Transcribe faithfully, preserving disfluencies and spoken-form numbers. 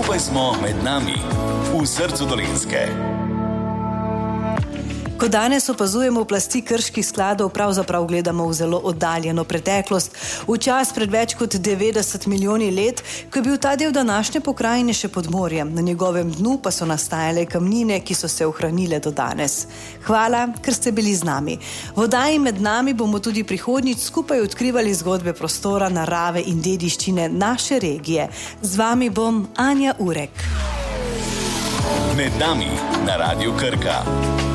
Skupaj smo med nami, v srcu Dolenjske. Ko danes opazujemo plasti krških skladov, pravzaprav gledamo v zelo oddaljeno preteklost, v čas pred več kot devetdeset milijoni let, ko je bil ta del današnje pokrajine še pod morjem. Na njegovem dnu pa so nastajale kamnine, ki so se ohranile do danes. Hvala, ker ste bili z nami. V oddaji Med nami bomo tudi prihodnjič skupaj odkrivali zgodbe prostora, narave in dediščine naše regije. Z vami bom Anja Urek. Med nami na Radiu Krka.